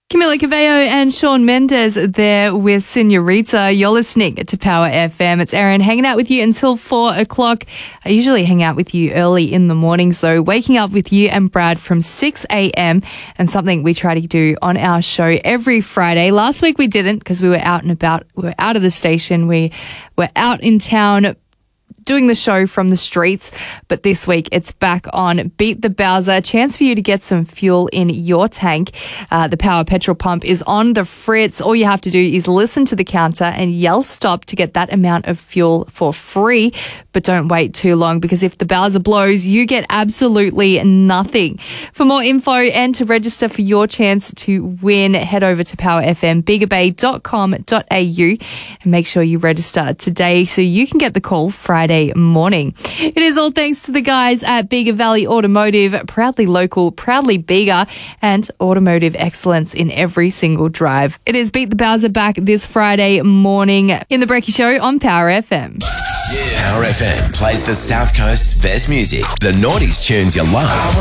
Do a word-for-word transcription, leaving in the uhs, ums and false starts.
Camila Cabello and Shawn Mendes there with Senorita. You're listening to Power F M. It's Erin hanging out with you until four o'clock. I usually hang out with you early in the morning, so waking up with you and Brad from six a.m. and something we try to do on our show every Friday. Last week we didn't because we were out and about. We were out of the station. We were out in town doing the show from the streets, but this week it's back on Beat the Bowser. A chance for you to get some fuel in your tank. Uh, the Power petrol pump is on the fritz. All you have to do is listen to the counter and yell stop to get that amount of fuel for free. But don't wait too long, because if the Bowser blows, you get absolutely nothing. For more info and to register for your chance to win, head over to power f m bigger bay dot com dot a u and make sure you register today so you can get the call Friday morning. It is all thanks to the guys at Bega Valley Automotive, proudly local, proudly Bega, and automotive excellence in every single drive. It is Beat the Bowser back this Friday morning in the Brekkie Show on Power F M. Yeah. Power F M plays the South Coast's best music, the noughties tunes you love.